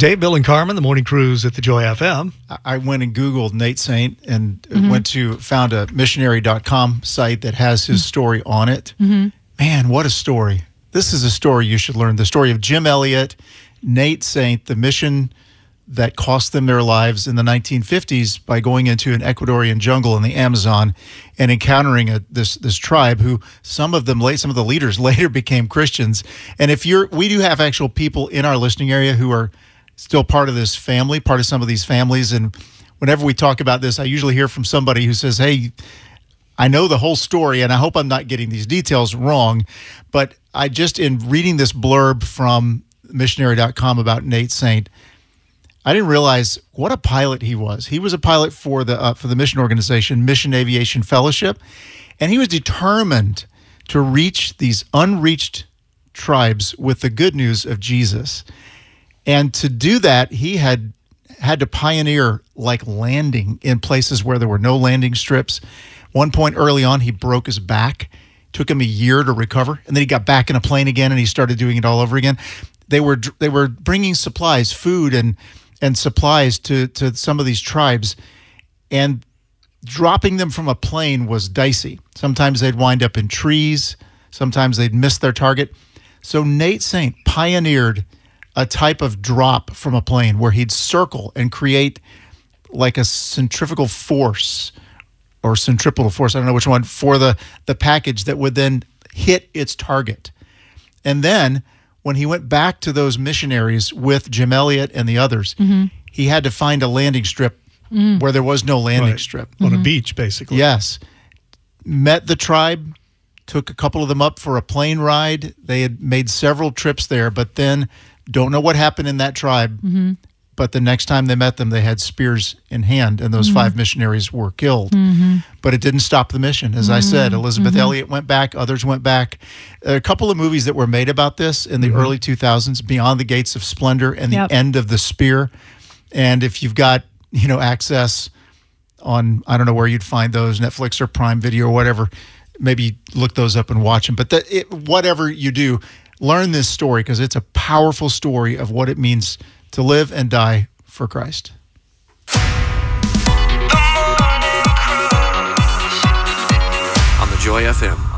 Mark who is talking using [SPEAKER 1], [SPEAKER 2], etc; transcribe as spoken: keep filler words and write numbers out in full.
[SPEAKER 1] Dave, Bill, and Carmen, the morning cruise at the Joy F M.
[SPEAKER 2] I went and Googled Nate Saint and
[SPEAKER 3] Mm-hmm.
[SPEAKER 2] went to found a missionary dot com site that has his story on it.
[SPEAKER 3] Mm-hmm.
[SPEAKER 2] Man, what a story. This is a story you should learn. The story of Jim Elliot, Nate Saint, the mission that cost them their lives in the nineteen fifties by going into an Ecuadorian jungle in the Amazon and encountering a, this this tribe who some of them late some of the leaders later became Christians. And if you're we do have actual people in our listening area who are still part of this family, part of some of these families. And whenever we talk about this, I usually hear from somebody who says, hey, I know the whole story, and I hope I'm not getting these details wrong, but I just, in reading this blurb from missionary dot com about Nate Saint, I didn't realize what a pilot he was. He was a pilot for the uh, for the mission organization, Mission Aviation Fellowship, and he was determined to reach these unreached tribes with the good news of Jesus. And to do that, he had had to pioneer like landing in places where there were no landing strips. One point early on, he broke his back. Took him a year to recover, and then he got back in a plane again, and he started doing it all over again. They were they were bringing supplies, food and and supplies to to some of these tribes, and dropping them from a plane was dicey. Sometimes they'd wind up in trees. Sometimes they'd miss their target. So Nate Saint pioneered a type of drop from a plane where he'd circle and create like a centrifugal force or centripetal force, I don't know which one, for the, the package that would then hit its target. And then when he went back to those missionaries with Jim Elliot and the others, mm-hmm. he had to find a landing strip mm. where there was no landing
[SPEAKER 1] right.
[SPEAKER 2] strip.
[SPEAKER 1] On
[SPEAKER 3] Mm-hmm.
[SPEAKER 1] a beach, basically.
[SPEAKER 2] Yes. Met the tribe, took a couple of them up for a plane ride. They had made several trips there, but then don't know what happened in that tribe. Mm-hmm. But the next time they met them, they had spears in hand, and those mm-hmm. five missionaries were killed. Mm-hmm. But it didn't stop the mission. As mm-hmm. I said, Elizabeth mm-hmm. Elliot went back, others went back. A couple of movies that were made about this in the mm-hmm. early two thousands, Beyond the Gates of Splendor and
[SPEAKER 3] yep.
[SPEAKER 2] The End of the Spear. And if you've got, you know, access on, I don't know where you'd find those, Netflix or Prime Video or whatever, maybe look those up and watch them. But that it, whatever you do, learn this story because it's a powerful story of what it means to live and die for Christ.
[SPEAKER 4] The Morning Cruise on the Joy F M.